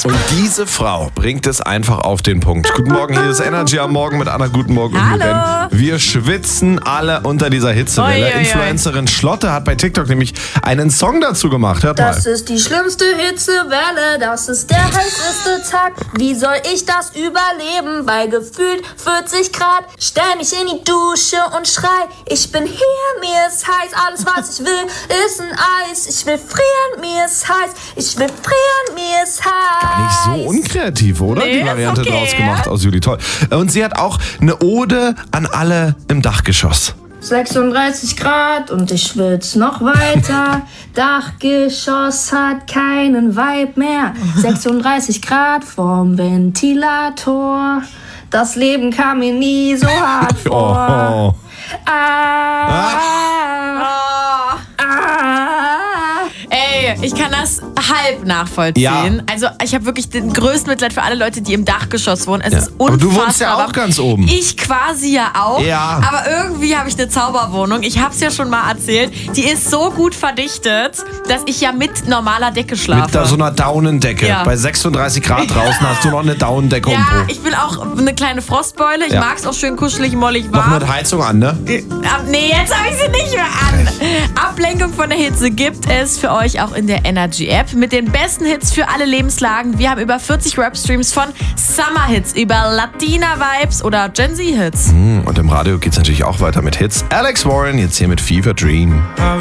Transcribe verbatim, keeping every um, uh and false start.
Und diese Frau bringt es einfach auf den Punkt. Guten Morgen, hier ist Energy am Morgen mit Anna. Guten Morgen. Hallo. Und wir schwitzen alle unter dieser Hitzewelle. Oi, oi, oi. Influencerin Schlotte hat bei TikTok nämlich einen Song dazu gemacht. Hört mal. Das ist die schlimmste Hitzewelle, das ist der heißeste Tag. Wie soll ich das überleben? Bei gefühlt vierzig Grad. Stell mich in die Dusche und schrei, ich bin hier, mir ist heiß. Alles, was ich will, ist ein Eis. Ich will frieren, mir ist heiß. Ich will frieren, mir ist heiß. Nicht so unkreativ, oder? Nee, Die Variante ist okay, draus gemacht aus Juli. Toll. Und sie hat auch eine Ode an alle im Dachgeschoss. sechsunddreißig Grad und ich schwitz noch weiter. Dachgeschoss hat keinen Vibe mehr. sechsunddreißig Grad vorm Ventilator. Das Leben kam mir nie so hart vor. Oh. Ah, Oh. ah. Ey, ich kann das halb nachvollziehen. Ja. Also ich habe wirklich den größten Mitleid für alle Leute, die im Dachgeschoss wohnen. Es Ja. ist Aber unfassbar. du wohnst ja auch ganz oben. Ich quasi ja auch. Ja. Aber irgendwie habe ich eine Zauberwohnung. Ich habe es ja schon mal erzählt. Die ist so gut verdichtet, dass ich ja mit normaler Decke schlafe. Mit da so einer Daunendecke. Ja. Bei sechsunddreißig Grad draußen hast du noch eine Daunendecke um ja, Po. ich bin auch eine kleine Frostbeule. Ich Ja. mag es auch schön kuschelig, mollig Noch warm. mit Heizung an, ne? Ab, nee, jetzt habe ich sie nicht mehr an. Ablenkung von der Hitze gibt es für euch auch in der Energy-App mit den besten Hits für alle Lebenslagen. Wir haben über vierzig Rap-Streams von Summer-Hits über Latina-Vibes oder Gen Z-Hits. Und im Radio geht's natürlich auch weiter mit Hits. Alex Warren jetzt hier mit Fever Dream.